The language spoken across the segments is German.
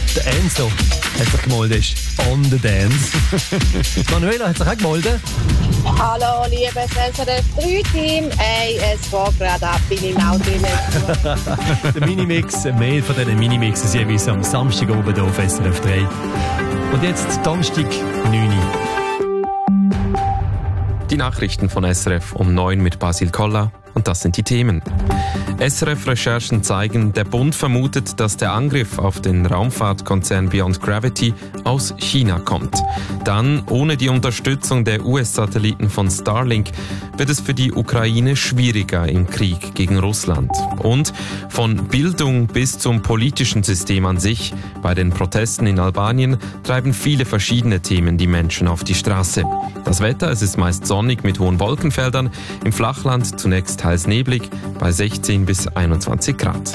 Der Enzo hat sich gemeldet, on the dance. Manuela hat sich auch gemeldet. Hallo, liebes SRF 3-Team. Hey, es war gerade ab, bin im Auto drin. Der Minimix, mehr von diesen Minimixes jeweils am Samstag oben hier auf SRF 3. Und jetzt Donnerstag, 9 Uhr. Die Nachrichten von SRF um 9 mit Basil Koller. Und das sind die Themen. SRF-Recherchen zeigen, der Bund vermutet, dass der Angriff auf den Raumfahrtkonzern Beyond Gravity aus China kommt. Dann, ohne die Unterstützung der US-Satelliten von Starlink, wird es für die Ukraine schwieriger im Krieg gegen Russland. Und von Bildung bis zum politischen System an sich, bei den Protesten in Albanien treiben viele verschiedene Themen die Menschen auf die Straße. Das Wetter, es ist meist sonnig mit hohen Wolkenfeldern, im Flachland zunächst teils neblig, bei 16 bis 21 Grad.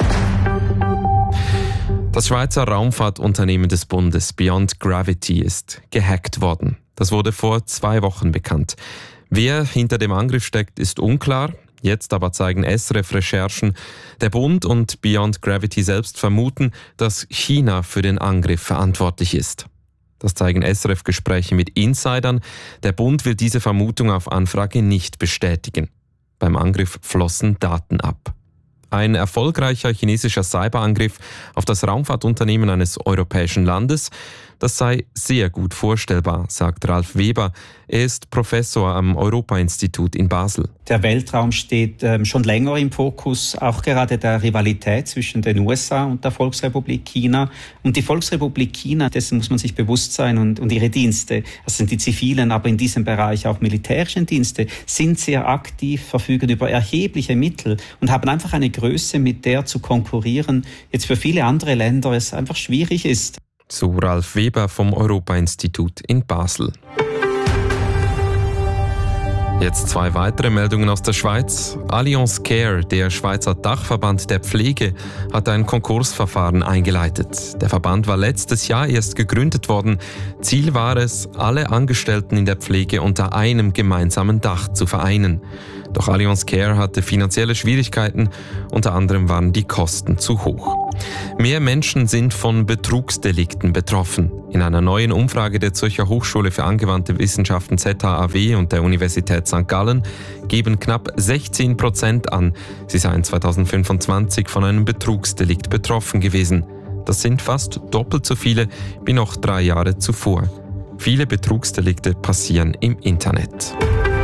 Das Schweizer Raumfahrtunternehmen des Bundes Beyond Gravity ist gehackt worden. Das wurde vor 2 Wochen bekannt. Wer hinter dem Angriff steckt, ist unklar. Jetzt aber zeigen SRF-Recherchen, der Bund und Beyond Gravity selbst vermuten, dass China für den Angriff verantwortlich ist. Das zeigen SRF-Gespräche mit Insidern. Der Bund will diese Vermutung auf Anfrage nicht bestätigen. Beim Angriff flossen Daten ab. Ein erfolgreicher chinesischer Cyberangriff auf das Raumfahrtunternehmen eines europäischen Landes, das sei sehr gut vorstellbar, sagt Ralf Weber. Er ist Professor am Europa-Institut in Basel. Der Weltraum steht schon länger im Fokus, auch gerade der Rivalität zwischen den USA und der Volksrepublik China. Und die Volksrepublik China, dessen muss man sich bewusst sein, und ihre Dienste, das sind die zivilen, aber in diesem Bereich auch militärischen Dienste, sind sehr aktiv, verfügen über erhebliche Mittel und haben einfach eine Größe, mit der zu konkurrieren, jetzt für viele andere Länder es einfach schwierig ist. So Ralf Weber vom Europa-Institut in Basel. Jetzt 2 weitere Meldungen aus der Schweiz. Allianz Care, der Schweizer Dachverband der Pflege, hat ein Konkursverfahren eingeleitet. Der Verband war letztes Jahr erst gegründet worden. Ziel war es, alle Angestellten in der Pflege unter einem gemeinsamen Dach zu vereinen. Doch Allianz Care hatte finanzielle Schwierigkeiten, unter anderem waren die Kosten zu hoch. Mehr Menschen sind von Betrugsdelikten betroffen. In einer neuen Umfrage der Zürcher Hochschule für angewandte Wissenschaften ZHAW und der Universität St. Gallen geben knapp 16% an, sie seien 2025 von einem Betrugsdelikt betroffen gewesen. Das sind fast doppelt so viele wie noch 3 Jahre zuvor. Viele Betrugsdelikte passieren im Internet.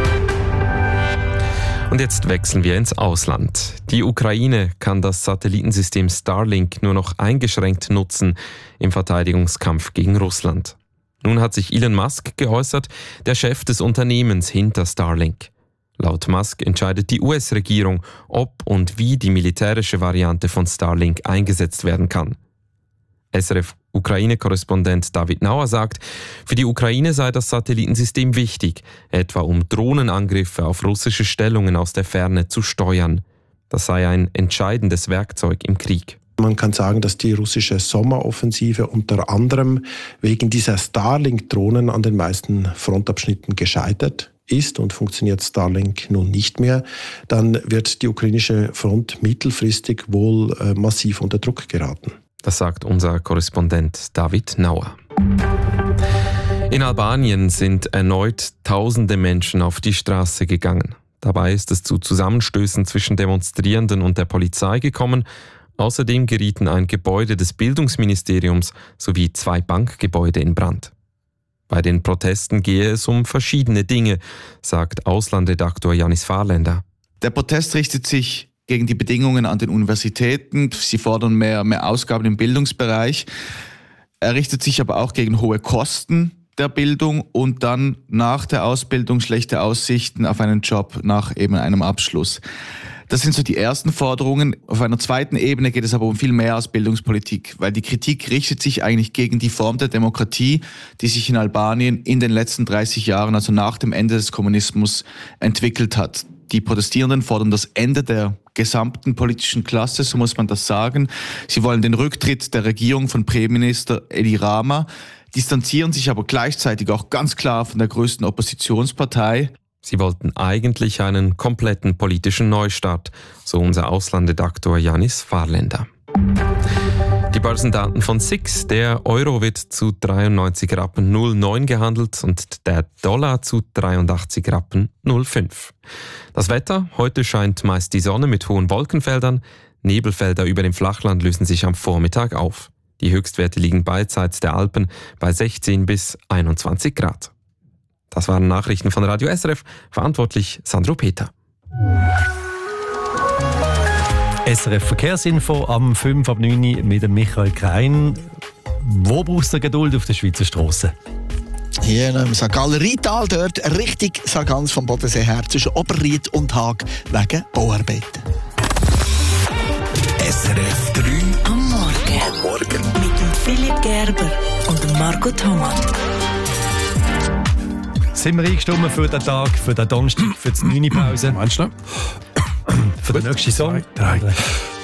Und jetzt wechseln wir ins Ausland. Die Ukraine kann das Satellitensystem Starlink nur noch eingeschränkt nutzen im Verteidigungskampf gegen Russland. Nun hat sich Elon Musk geäußert, der Chef des Unternehmens hinter Starlink. Laut Musk entscheidet die US-Regierung, ob und wie die militärische Variante von Starlink eingesetzt werden kann. SRF-Ukraine-Korrespondent David Nauer sagt, für die Ukraine sei das Satellitensystem wichtig, etwa um Drohnenangriffe auf russische Stellungen aus der Ferne zu steuern. Das sei ein entscheidendes Werkzeug im Krieg. Man kann sagen, dass die russische Sommeroffensive unter anderem wegen dieser Starlink-Drohnen an den meisten Frontabschnitten gescheitert ist und funktioniert Starlink nun nicht mehr, dann wird die ukrainische Front mittelfristig wohl massiv unter Druck geraten. Das sagt unser Korrespondent David Nauer. In Albanien sind erneut tausende Menschen auf die Straße gegangen. Dabei ist es zu Zusammenstößen zwischen Demonstrierenden und der Polizei gekommen. Außerdem gerieten ein Gebäude des Bildungsministeriums sowie 2 Bankgebäude in Brand. Bei den Protesten gehe es um verschiedene Dinge, sagt Auslandredaktor Janis Fahrländer. Der Protest richtet sich gegen die Bedingungen an den Universitäten. Sie fordern mehr Ausgaben im Bildungsbereich. Er richtet sich aber auch gegen hohe Kosten der Bildung und dann nach der Ausbildung schlechte Aussichten auf einen Job nach eben einem Abschluss. Das sind so die ersten Forderungen. Auf einer zweiten Ebene geht es aber um viel mehr als Bildungspolitik, weil die Kritik richtet sich eigentlich gegen die Form der Demokratie, die sich in Albanien in den letzten 30 Jahren, also nach dem Ende des Kommunismus, entwickelt hat. Die Protestierenden fordern das Ende der gesamten politischen Klasse, so muss man das sagen. Sie wollen den Rücktritt der Regierung von Premierminister Edi Rama, distanzieren sich aber gleichzeitig auch ganz klar von der größten Oppositionspartei. Sie wollten eigentlich einen kompletten politischen Neustart, so unser Auslandredaktor Janis Fahrländer. Die Börsendaten von SIX. Der Euro wird zu 93 Rappen 0,9 gehandelt und der Dollar zu 83 Rappen 0,5. Das Wetter: Heute scheint meist die Sonne mit hohen Wolkenfeldern. Nebelfelder über dem Flachland lösen sich am Vormittag auf. Die Höchstwerte liegen beidseits der Alpen bei 16 bis 21 Grad. Das waren Nachrichten von Radio SRF. Verantwortlich Sandro Peter. SRF Verkehrsinfo am 5 ab 9 mit dem Michael Krein. Wo brauchst du Geduld auf der Schweizer Strasse? Hier im St. Galler Rheintal, dort Richtung Sargans vom Bodensee her zwischen Oberried und Haag wegen Bauarbeiten. SRF 3 am Morgen. Mit dem Philipp Gerber und dem Marco Thomann. Sind wir eingestimmt für den Tag, für den Donnerstag, für die 9. Pause? Meinst du? Für den nächsten Song? 3.